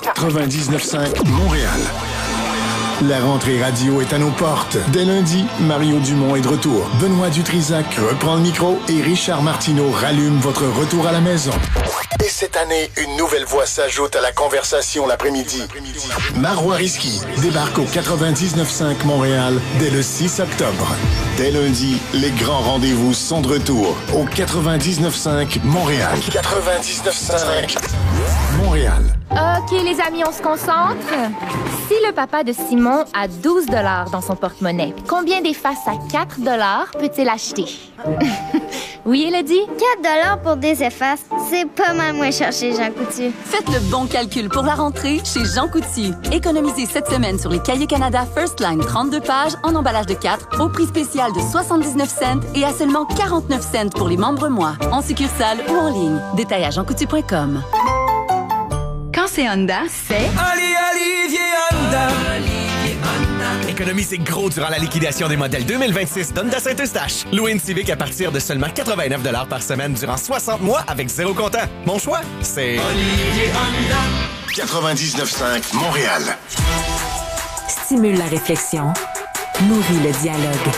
99.5 Montréal. La rentrée radio est à nos portes. Dès lundi, Mario Dumont est de retour. Benoît Dutrisac reprend le micro et Richard Martineau rallume votre retour à la maison. Et cette année, une nouvelle voix s'ajoute à la conversation l'après-midi. Marois Risky débarque au 99.5 Montréal dès le 6 octobre. Dès lundi, les grands rendez-vous sont de retour au 99.5 Montréal. 99.5 Montréal. OK, les amis, on se concentre. Si le papa de Simon a 12 $ dans son porte-monnaie, combien d'effaces à 4 $ peut-il acheter? Oui, Elodie? 4 $ pour des effaces, c'est pas mal moins cher chez Jean Coutu. Faites le bon calcul pour la rentrée chez Jean Coutu. Économisez cette semaine sur les Cahiers Canada First Line 32 pages en emballage de 4 au prix spécial de 79 cents et à seulement 49 cents pour les membres mois. En succursale ou en ligne. Détail à jeancoutu.com. Quand c'est Honda, c'est... Olivier Honda. Économisez gros durant la liquidation des modèles 2026 d'Honda Saint-Eustache. Louez une Civic à partir de seulement 89 $ par semaine durant 60 mois avec zéro comptant. Mon choix, c'est... Olivier Honda. 99.5 Montréal. Stimule la réflexion. Nourrit le dialogue.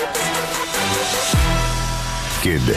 Kid.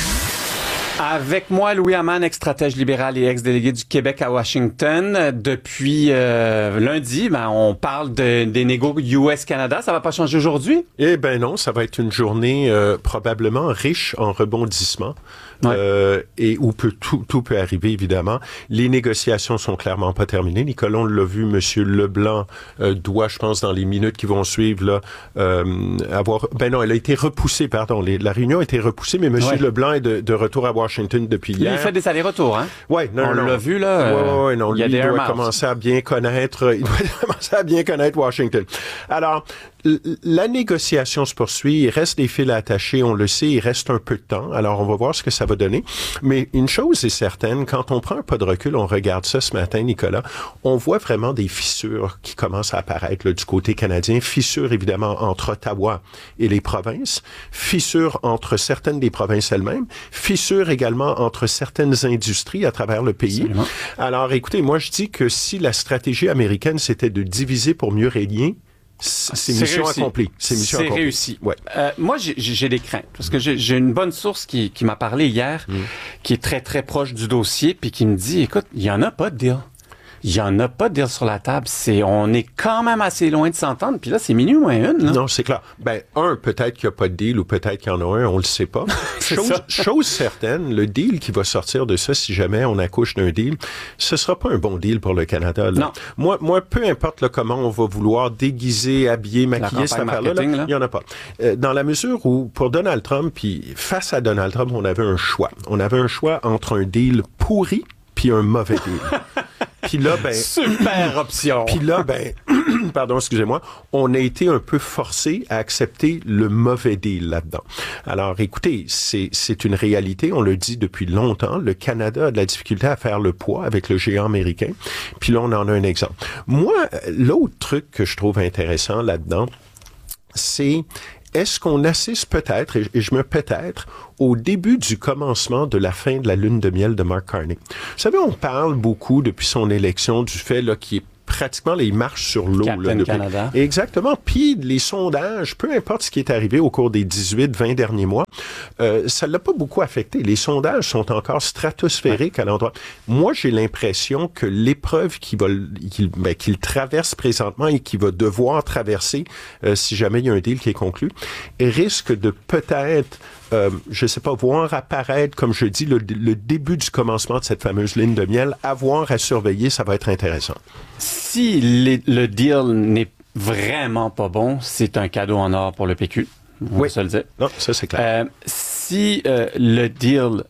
Avec moi, Louis Hamman, ex-stratège libéral et ex-délégué du Québec à Washington. Depuis lundi, on parle des négos US-Canada. Ça va pas changer aujourd'hui? Eh ben non, ça va être une journée probablement riche en rebondissements. Ouais. Et où tout peut arriver, évidemment. Les négociations sont clairement pas terminées. Nicolas, on l'a vu, Monsieur Leblanc doit, je pense, dans les minutes qui vont suivre, là, avoir... Ben non, elle a été repoussée, pardon. La réunion a été repoussée, mais Monsieur Leblanc est de retour à Washington depuis hier. Il fait des allers-retours, hein? Ouais, non, on l'a vu, là. Ouais, non, il doit commencer à bien connaître... Il doit commencer à bien connaître Washington. Alors... La négociation se poursuit, il reste des fils à attacher, on le sait, il reste un peu de temps, alors on va voir ce que ça va donner. Mais une chose est certaine, quand on prend un pas de recul, on regarde ça ce matin, Nicolas, on voit vraiment des fissures qui commencent à apparaître là, du côté canadien. Fissures, évidemment, entre Ottawa et les provinces, fissures entre certaines des provinces elles-mêmes, fissures également entre certaines industries à travers le pays. Absolument. Alors, écoutez, moi je dis que si la stratégie américaine, c'était de diviser pour mieux régner, c'est mission accomplie. C'est réussi. Ouais. Moi, j'ai des craintes parce que j'ai une bonne source qui m'a parlé hier, qui est très, très proche du dossier, puis qui me dit, écoute, il y en a pas de deal. Il y en a pas de deal sur la table. On est quand même assez loin de s'entendre. Puis là, c'est minuit moins une. Là. Non, c'est clair. Ben, peut-être qu'il n'y a pas de deal ou peut-être qu'il y en a un, on le sait pas. Chose certaine, le deal qui va sortir de ça, si jamais on accouche d'un deal, ce sera pas un bon deal pour le Canada. Là. Non. Moi, peu importe là, comment on va vouloir déguiser, habiller, maquiller cette affaire-là, il n'y en a pas. Dans la mesure où, pour Donald Trump, puis face à Donald Trump, on avait un choix. On avait un choix entre un deal pourri puis un mauvais deal. Puis là, super option. Puis là, pardon, excusez-moi, on a été un peu forcé à accepter le mauvais deal là-dedans. Alors, écoutez, c'est une réalité, on le dit depuis longtemps, le Canada a de la difficulté à faire le poids avec le géant américain. Puis là, on en a un exemple. Moi, l'autre truc que je trouve intéressant là-dedans, c'est... Est-ce qu'on assiste peut-être, et je me peut-être, au début du commencement de la fin de la lune de miel de Mark Carney? Vous savez, on parle beaucoup depuis son élection du fait là qu'il est pratiquement les marches sur l'eau. Captain là, Canada. Exactement. Puis les sondages, peu importe ce qui est arrivé au cours des 18-20 derniers mois, ça l'a pas beaucoup affecté. Les sondages sont encore stratosphériques à l'endroit. Moi, j'ai l'impression que l'épreuve qu'il traverse présentement et qu'il va devoir traverser si jamais il y a un deal qui est conclu, risque de peut-être je sais pas, voir apparaître, comme je dis, le début du commencement de cette fameuse ligne de miel, avoir à surveiller, ça va être intéressant. Si le deal n'est vraiment pas bon, c'est un cadeau en or pour le PQ. On va se le dire. Non, ça c'est clair. Si le deal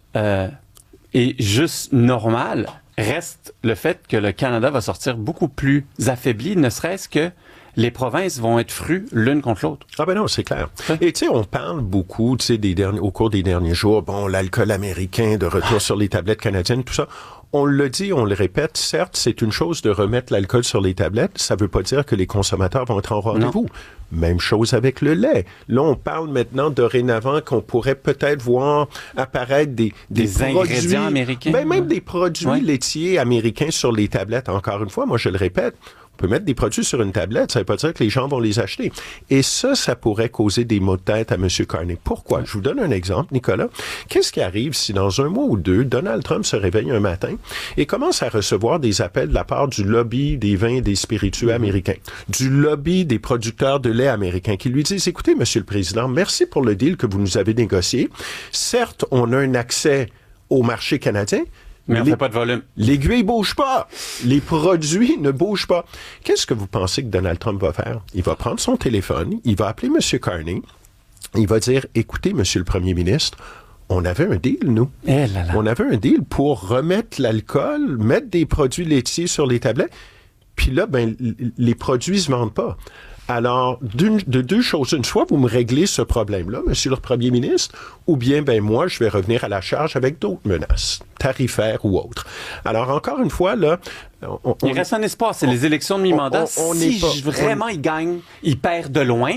est juste normal, reste le fait que le Canada va sortir beaucoup plus affaibli, ne serait-ce que les provinces vont être frues l'une contre l'autre. Ah ben non, c'est clair. Et tu sais, on parle beaucoup, tu sais, au cours des derniers jours, l'alcool américain de retour sur les tablettes canadiennes, tout ça. On le dit, on le répète, certes, c'est une chose de remettre l'alcool sur les tablettes. Ça ne veut pas dire que les consommateurs vont être en rendez-vous. Même chose avec le lait. Là, on parle maintenant dorénavant qu'on pourrait peut-être voir apparaître des ingrédients américains. Même des produits laitiers américains sur les tablettes. Encore une fois, moi, je le répète, on peut mettre des produits sur une tablette, ça ne veut pas dire que les gens vont les acheter. Et ça pourrait causer des maux de tête à M. Carney. Pourquoi? Je vous donne un exemple, Nicolas. Qu'est-ce qui arrive si dans un mois ou deux, Donald Trump se réveille un matin et commence à recevoir des appels de la part du lobby des vins et des spiritueux américains, du lobby des producteurs de lait américains qui lui disent, écoutez, M. le Président, merci pour le deal que vous nous avez négocié. Certes, on a un accès au marché canadien, mais on ne fait pas de volume. L'aiguille bouge pas. Les produits ne bougent pas. Qu'est-ce que vous pensez que Donald Trump va faire? Il va prendre son téléphone, il va appeler M. Carney, il va dire, écoutez, M. le Premier ministre, on avait un deal, nous. On avait un deal pour remettre l'alcool, mettre des produits laitiers sur les tablettes, puis là, les produits se vendent pas. Alors, de deux choses. Une fois, vous me réglez ce problème-là, Monsieur le Premier ministre, ou bien, moi, je vais revenir à la charge avec d'autres menaces, tarifaires ou autres. Alors, encore une fois, là... il reste un espoir, c'est les élections de mi-mandat. Vraiment il gagne, il perd de loin,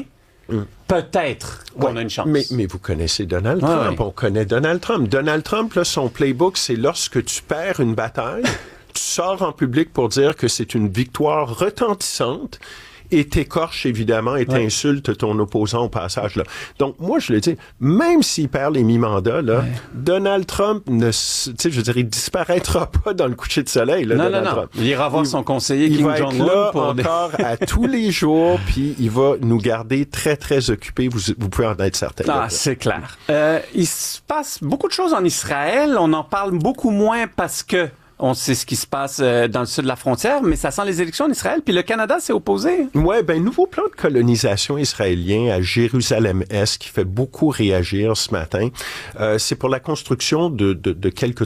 peut-être qu'on a une chance. Mais vous connaissez Donald Trump, on connaît Donald Trump. Donald Trump, là, son playbook, c'est lorsque tu perds une bataille, tu sors en public pour dire que c'est une victoire retentissante, et t'écorche, évidemment, et t'insulte ton opposant au passage, là. Donc, moi, je le dis, même s'il perd les mi-mandats, là, Donald Trump il disparaîtra pas dans le coucher de soleil, là, Donald Trump. Il ira voir son conseiller Kim Jong-un. Il va être là encore à tous les jours, puis il va nous garder très, très occupés. Vous pouvez en être certain. C'est clair. Il se passe beaucoup de choses en Israël. On en parle beaucoup moins parce que on sait ce qui se passe dans le sud de la frontière, mais ça sent les élections en Israël, puis le Canada s'est opposé. Oui, nouveau plan de colonisation israélien à Jérusalem-Est qui fait beaucoup réagir ce matin. C'est pour la construction de quelques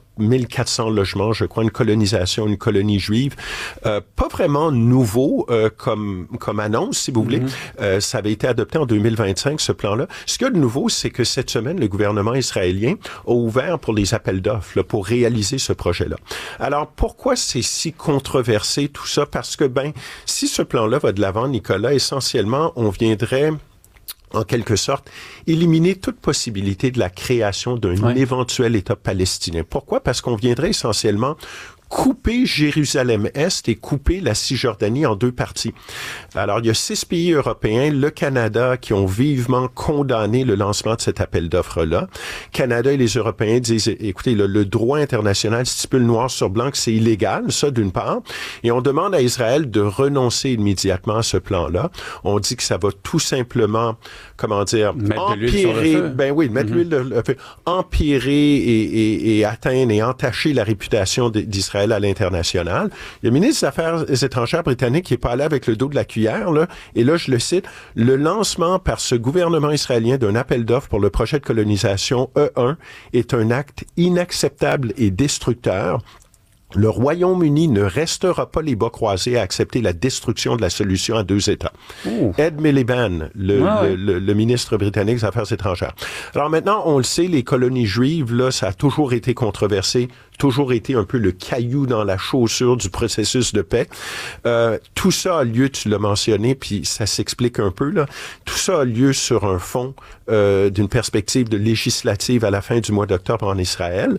3400 logements, je crois, une colonisation, une colonie juive. Pas vraiment nouveau comme annonce, si vous voulez. Ça avait été adopté en 2025, ce plan-là. Ce qu'il y a de nouveau, c'est que cette semaine, le gouvernement israélien a ouvert pour les appels d'offres là, pour réaliser ce projet-là. Alors, pourquoi c'est si controversé tout ça? Parce que, si ce plan-là va de l'avant, Nicolas, essentiellement, on viendrait en quelque sorte, éliminer toute possibilité de la création d'un éventuel État palestinien. Pourquoi? Parce qu'on viendrait essentiellement couper Jérusalem-Est et couper la Cisjordanie en deux parties. Alors, il y a 6 pays européens, le Canada, qui ont vivement condamné le lancement de cet appel d'offres-là. Canada et les Européens disent, écoutez, le droit international stipule noir sur blanc que c'est illégal, ça d'une part, et on demande à Israël de renoncer immédiatement à ce plan-là. On dit que ça va tout simplement, empirer, mettre l'huile de le feu, empirer et atteindre et entacher la réputation d'Israël à l'international. Le ministre des Affaires étrangères britannique qui est pas allé avec le dos de la cuillère, là, et là, je le cite, le lancement par ce gouvernement israélien d'un appel d'offres pour le projet de colonisation E1 est un acte inacceptable et destructeur. Le Royaume-Uni ne restera pas les bas croisés à accepter la destruction de la solution à 2 États. Ed Miliband, le ministre britannique des Affaires étrangères. Alors maintenant, on le sait, les colonies juives, là, ça a toujours été controversé, toujours été un peu le caillou dans la chaussure du processus de paix. Tout ça a lieu, tu l'as mentionné, puis ça s'explique un peu, là. Tout ça a lieu sur un fond d'une perspective de législative à la fin du mois d'octobre en Israël.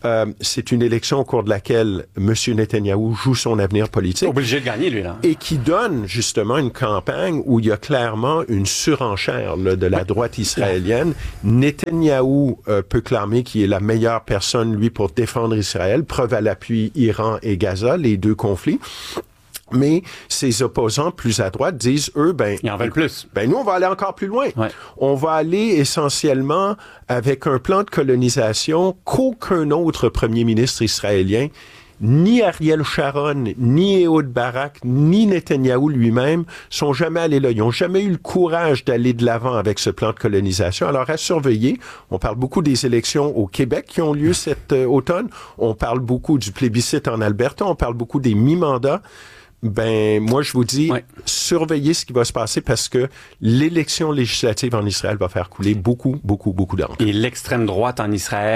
C'est une élection au cours de laquelle M. Netanyahou joue son avenir politique. Obligé de gagner, lui, là. Et qui donne, justement, une campagne où il y a clairement une surenchère là, de la droite israélienne. Netanyahou peut clamer qu'il est la meilleure personne, lui, pour défendre Israël. Preuve à l'appui, Iran et Gaza, les deux conflits. Mais ses opposants plus à droite disent, eux, ils en veulent plus. Nous, on va aller encore plus loin. On va aller essentiellement avec un plan de colonisation qu'aucun autre premier ministre israélien, ni Ariel Sharon, ni Ehud Barak, ni Netanyahou lui-même sont jamais allés là. Ils n'ont jamais eu le courage d'aller de l'avant avec ce plan de colonisation. Alors, à surveiller, on parle beaucoup des élections au Québec qui ont lieu cet automne. On parle beaucoup du plébiscite en Alberta. On parle beaucoup des mi-mandats. Moi, je vous dis, surveillez ce qui va se passer parce que l'élection législative en Israël va faire couler beaucoup, beaucoup, beaucoup d'encre. Et l'extrême droite en Israël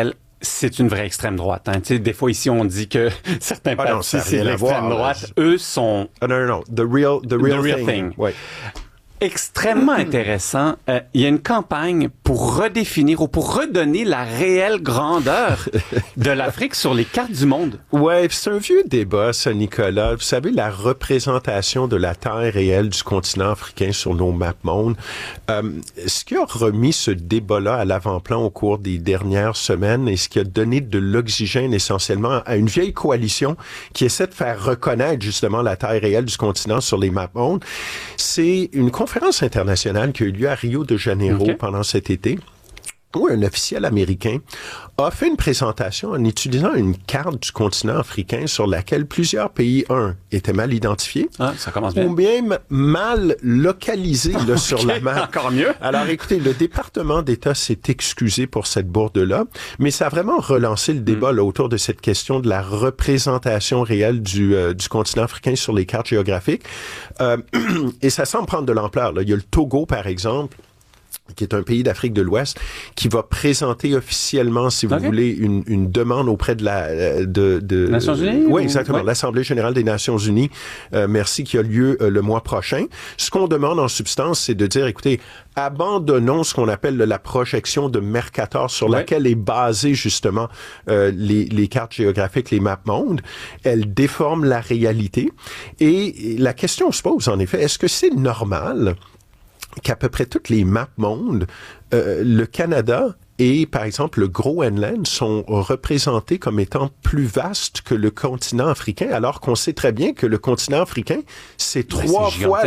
c'est une vraie extrême droite. Hein. Tu sais, des fois, ici, on dit que certains partis, c'est l'extrême droite. Eux sont... Non. The real thing. Oui. Extrêmement intéressant. Il y a une campagne pour redéfinir ou pour redonner la réelle grandeur de l'Afrique sur les cartes du monde. Ouais, c'est un vieux débat, ça, Nicolas. Vous savez, la représentation de la taille réelle du continent africain sur nos maps monde. Ce qui a remis ce débat-là à l'avant-plan au cours des dernières semaines et ce qui a donné de l'oxygène essentiellement à une vieille coalition qui essaie de faire reconnaître justement la taille réelle du continent sur les maps monde, c'est une conférence internationale qui a eu lieu à Rio de Janeiro pendant cet été, où un officiel américain a fait une présentation en utilisant une carte du continent africain sur laquelle plusieurs pays, étaient mal identifiés, ça commence bien. ou bien mal localisés sur la map. Encore mieux. Alors écoutez, le département d'État s'est excusé pour cette bourde-là, mais ça a vraiment relancé le débat là, autour de cette question de la représentation réelle du continent africain sur les cartes géographiques. Et ça semble prendre de l'ampleur. Là. Il y a le Togo, par exemple, qui est un pays d'Afrique de l'Ouest, qui va présenter officiellement, si vous voulez, une demande auprès de Nations Unies? Oui, exactement. L'Assemblée générale des Nations Unies, merci, qui a lieu le mois prochain. Ce qu'on demande en substance, c'est de dire, écoutez, abandonnons ce qu'on appelle la projection de Mercator sur laquelle est basée justement les cartes géographiques, les maps monde. Elle déforme la réalité. Et la question se pose, en effet, est-ce que c'est normal qu'à peu près toutes les maps monde, le Canada et, par exemple, le Groenland sont représentés comme étant plus vastes que le continent africain, alors qu'on sait très bien que le continent africain, c'est trois fois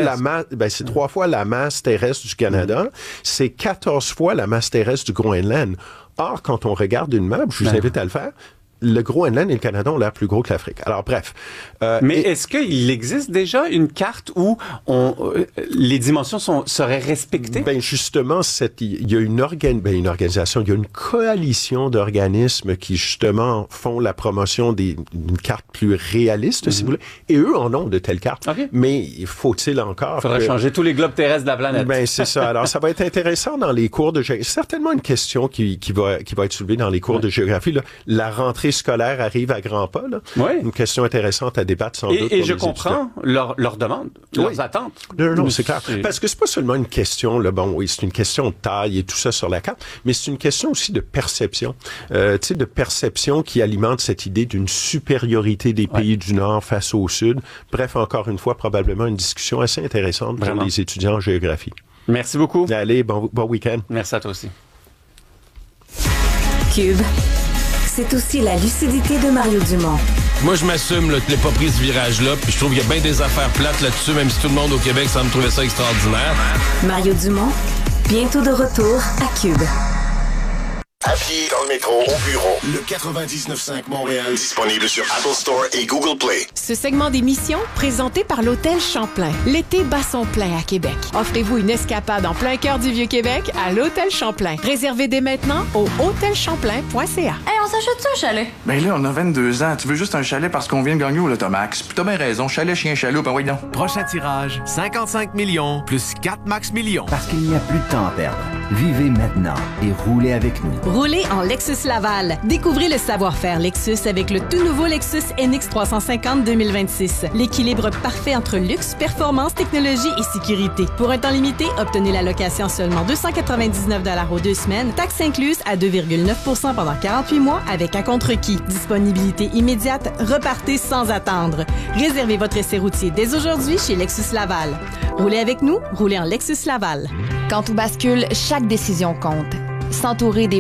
la masse terrestre du Canada, c'est 14 fois la masse terrestre du Groenland. Or, quand on regarde une map, je vous invite à le faire, le Groenland et le Canada ont l'air plus gros que l'Afrique. Alors, bref. Mais est-ce qu'il existe déjà une carte où les dimensions seraient respectées? Ben justement, il y a une organisation, il y a une coalition d'organismes qui, justement, font la promotion d'une carte plus réaliste, si vous voulez. Et eux en ont de telles cartes. Mais faut-il encore... Il faudrait changer tous les globes terrestres de la planète. Ben c'est ça. Alors, ça va être intéressant dans les cours de géographie. Certainement une question qui va être soulevée dans les cours de géographie. Là. La rentrée scolaire arrive à grands pas. Là. Une question intéressante à débattre sans doute. Et je comprends leur demande, leurs attentes. Non, c'est clair. Parce que c'est pas seulement une question, là, c'est une question de taille et tout ça sur la carte, mais c'est une question aussi de perception. De perception qui alimente cette idée d'une supériorité des pays du Nord face au Sud. Bref, encore une fois, probablement une discussion assez intéressante pour les étudiants en géographie. Merci beaucoup. Allez, bon week-end. Merci à toi aussi. Cube, c'est aussi la lucidité de Mario Dumont. Moi, je m'assume que je n'ai pas pris ce virage-là, puis je trouve qu'il y a bien des affaires plates là-dessus, même si tout le monde au Québec semble trouver ça extraordinaire. Mario Dumont, bientôt de retour à Cube. À pied, dans le métro, au bureau, le 99.5 Montréal, disponible sur Apple Store et Google Play. Ce segment d'émission, présenté par l'Hôtel Champlain. L'été bat son plein à Québec. Offrez-vous une escapade en plein cœur du Vieux-Québec à l'Hôtel Champlain. Réservez dès maintenant au hôtelchamplain.ca. Hey, on s'achète-tu un chalet? Ben là, on a 22 ans. Tu veux juste un chalet parce qu'on vient de gagner au Lotomax. Puis t'as bien raison. Chalet, chien, chaloup, ben oui, non. Prochain tirage, 55 millions plus 4 max millions. Parce qu'il n'y a plus de temps à perdre. Vivez maintenant et roulez avec nous. Roulez en Lexus Laval. Découvrez le savoir-faire Lexus avec le tout nouveau Lexus NX 350 2026. L'équilibre parfait entre luxe, performance, technologie et sécurité. Pour un temps limité, obtenez la location seulement 299 $ aux 2 semaines, taxes incluses à 2,9 % pendant 48 mois avec acompte requis. Disponibilité immédiate, repartez sans attendre. Réservez votre essai routier dès aujourd'hui chez Lexus Laval. Roulez avec nous, roulez en Lexus Laval. Quand tout bascule, chaque décision compte. S'entourer des